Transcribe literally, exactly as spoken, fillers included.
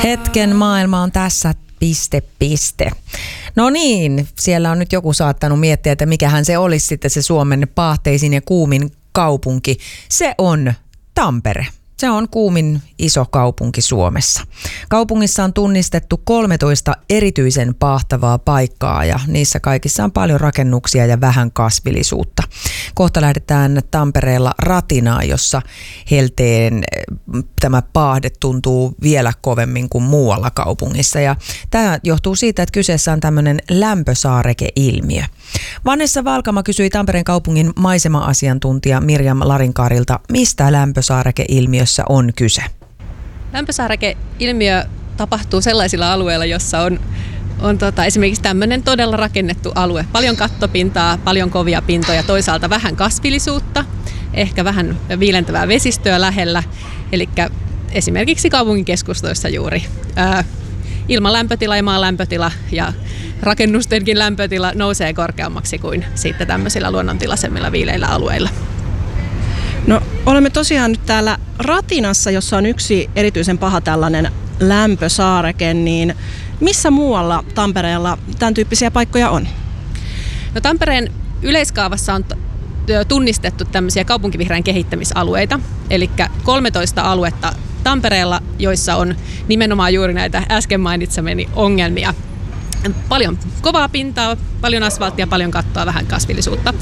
Hetken maailma on tässä, piste, piste. No niin, siellä on nyt joku saattanut miettiä, että mikähän se olisi sitten se Suomen paahteisin ja kuumin kaupunki. Se on Tampere. Se on kuumin iso kaupunki Suomessa. Kaupungissa on tunnistettu kolmetoista erityisen paahtavaa paikkaa ja niissä kaikissa on paljon rakennuksia ja vähän kasvillisuutta. Kohta lähdetään Tampereella Ratinaan, jossa helteen tämä paahde tuntuu vielä kovemmin kuin muualla kaupungissa. Ja tämä johtuu siitä, että kyseessä on tämmöinen lämpösaareke-ilmiö. Vanessa Valkama kysyi Tampereen kaupungin maisema-asiantuntija Mirjam Larinkaarilta, mistä lämpösaareke-ilmiössä on kyse. Lämpösaareke-ilmiö tapahtuu sellaisilla alueilla, jossa on, on tota, esimerkiksi tämmöinen todella rakennettu alue. Paljon kattopintaa, paljon kovia pintoja, toisaalta vähän kasvillisuutta, ehkä vähän viilentävää vesistöä lähellä. Eli esimerkiksi kaupungin keskustoissa juuri ää, ilman lämpötila ja maan lämpötila ja rakennustenkin lämpötila nousee korkeammaksi kuin sitten tämmöisillä luonnontilaisemmilla viileillä alueilla. No, olemme tosiaan nyt täällä Ratinassa, jossa on yksi erityisen paha tällainen lämpösaareke, niin missä muualla Tampereella tämän tyyppisiä paikkoja on? No, Tampereen yleiskaavassa on tunnistettu tämmöisiä kaupunkivihreän kehittämisalueita, eli kolmetoista aluetta Tampereella, joissa on nimenomaan juuri näitä äsken mainitsemani ongelmia. Paljon kovaa pintaa, paljon asfalttia, paljon kattoa, vähän kasvillisuutta.